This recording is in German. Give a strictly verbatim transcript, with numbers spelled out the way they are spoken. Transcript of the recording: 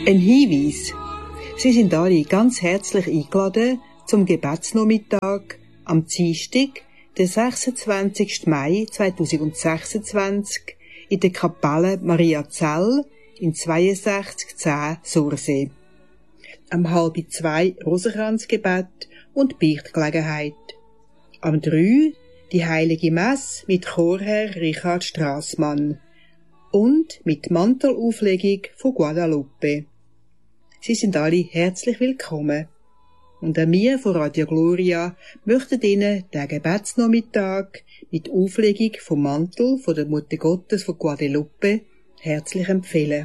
Ein Hinweis. Sie sind alle ganz herzlich eingeladen zum Gebetsnachmittag am Dienstag, den sechsundzwanzigsten Mai zweitausendsechsundzwanzig in der Kapelle Maria Zell in zweiundsechzig zehn Sursee. Am halb zwei Rosenkranzgebet und Beichtgelegenheit. Am drei die Heilige Messe mit Chorherr Richard Strassmann und mit Mantelauflegung von Guadalupe. Sie sind alle herzlich willkommen. Und auch wir von Radio Gloria möchten Ihnen den Gebetsnachmittag mit Auflegung vom Mantel von der Mutter Gottes von Guadalupe herzlich empfehlen.